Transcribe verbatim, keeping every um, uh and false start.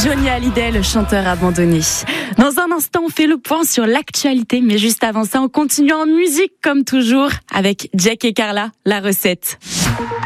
Johnny Hallyday, le chanteur abandonné. Dans un instant, on fait le point sur l'actualité, mais juste avant ça, on continue en musique comme toujours avec Jack et Carla, la recette.